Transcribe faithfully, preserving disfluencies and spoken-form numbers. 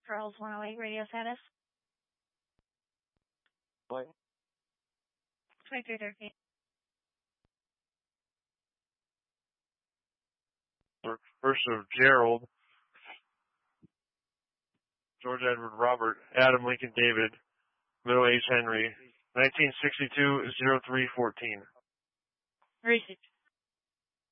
Charles one oh eight, radio status. What? twenty-three thirteen. First of Gerald, George Edward Robert, Adam Lincoln David, Middle H Henry, nineteen sixty-two, oh three fourteen. Received.